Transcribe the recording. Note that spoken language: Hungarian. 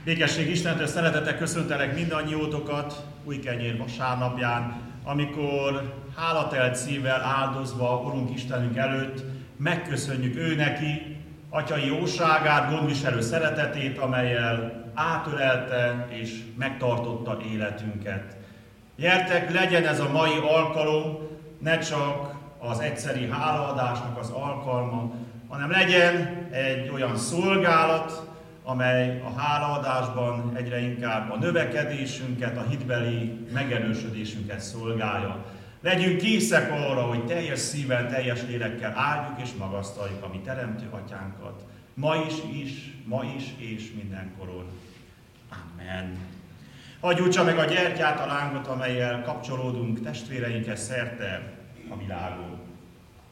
Békesség Istentől, szeretettel köszöntelek mindannyiótokat Újkenyér vasárnapján, amikor hálatelt szívvel áldozva Urunk Istenünk előtt megköszönjük ő neki atyai jóságát, gondviselő szeretetét, amellyel átölelte és megtartotta életünket. Gyertek, legyen ez a mai alkalom ne csak az egyszeri hálaadásnak az alkalma, hanem legyen egy olyan szolgálat, amely a hálaadásban egyre inkább a növekedésünket, a hitbeli megerősödésünket szolgálja. Legyünk készek arra, hogy teljes szívvel, teljes lélekkel áldjuk és magasztaljuk a mi Teremtő Atyánkat. Ma is és mindenkoron. Amen. Hagyjútsa meg a gyertyát, a lángot, amellyel kapcsolódunk testvéreinkhez szerte a világon.